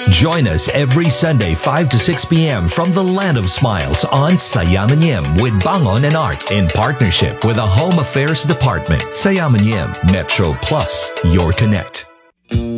Join us every Sunday 5 to 6 p.m. from the Land of Smiles on Sayamanim with Bangon and Art in partnership with the Home Affairs Department. Sayamanim Metro Plus, your connect.